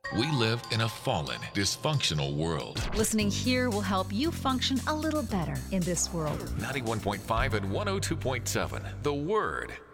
We live in a fallen, dysfunctional world. Listening here will help you function a little better in this world. 91.5 and 102.7, The Word.